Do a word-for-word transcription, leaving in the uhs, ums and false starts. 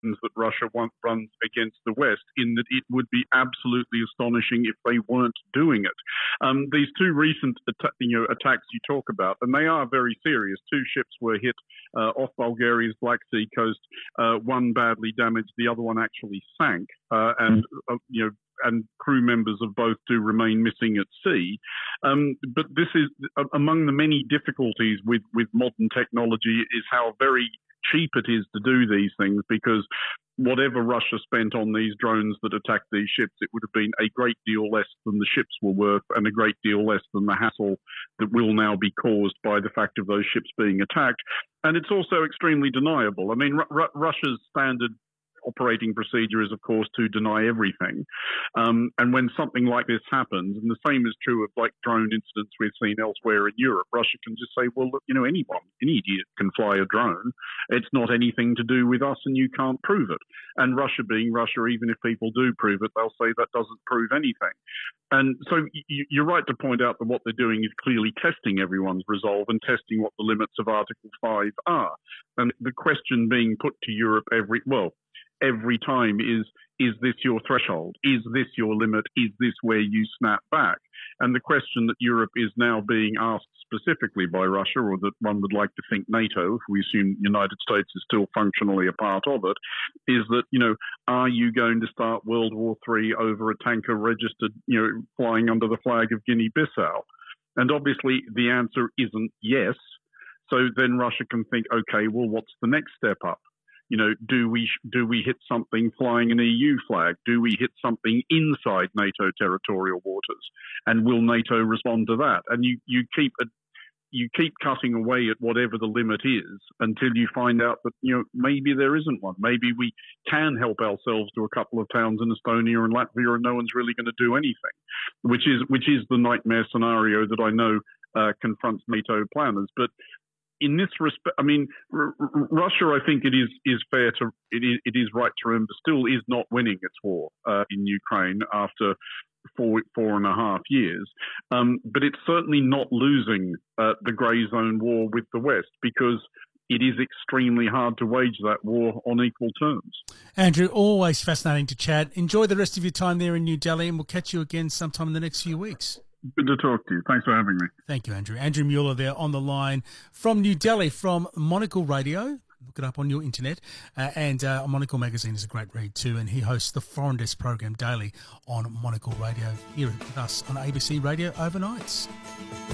that Russia want, runs against the West, in that it would be absolutely astonishing if they weren't doing it. Um, these two recent atta- you know, attacks you talk about, and they are very serious. Two ships were hit uh, off Bulgaria's Black Sea coast. Uh, one badly damaged, the other one actually sank, uh, and uh, you know. and crew members of both do remain missing at sea. Um, but this is uh, among the many difficulties with, with modern technology, is how very cheap it is to do these things, because whatever Russia spent on these drones that attacked these ships, it would have been a great deal less than the ships were worth, and a great deal less than the hassle that will now be caused by the fact of those ships being attacked. And it's also extremely deniable. I mean, R- R- Russia's standard operating procedure is, of course, to deny everything. Um, and when something like this happens, and the same is true of like drone incidents we've seen elsewhere in Europe, Russia can just say, well, look, you know, anyone, any idiot can fly a drone. It's not anything to do with us, and you can't prove it. And Russia being Russia, even if people do prove it, they'll say that doesn't prove anything. And so you're right to point out that what they're doing is clearly testing everyone's resolve and testing what the limits of Article five are. And the question being put to Europe every, well, every time is, is this your threshold? Is this your limit? Is this where you snap back? And the question that Europe is now being asked specifically by Russia, or that one would like to think NATO, if we assume the United States is still functionally a part of it, is that, you know, are you going to start World War Three over a tanker registered, you know, flying under the flag of Guinea-Bissau? And obviously the answer isn't yes. So then Russia can think, okay, well, what's the next step up? You know, do we do we hit something flying an E U flag? Do we hit something inside NATO territorial waters? And will NATO respond to that? And you, you keep a, you keep cutting away at whatever the limit is until you find out that, you know, maybe there isn't one. Maybe we can help ourselves to a couple of towns in Estonia and Latvia, and no one's really going to do anything, which is which is the nightmare scenario that I know uh, confronts NATO planners. But in this respect, I mean, R- R- Russia, I think it is is fair to it is, it is right to remember, still is not winning its war uh, in Ukraine after four four and a half years. Um, but it's certainly not losing uh, the grey zone war with the West, because it is extremely hard to wage that war on equal terms. Andrew, always fascinating to chat. Enjoy the rest of your time there in New Delhi, and we'll catch you again sometime in the next few weeks. Good to talk to you. Thanks for having me. Thank you, Andrew. Andrew Mueller there on the line from New Delhi, from Monocle Radio. Look it up on your internet. Uh, and uh, Monocle Magazine is a great read too, and he hosts the Foreign Desk program daily on Monocle Radio here with us on A B C Radio overnights.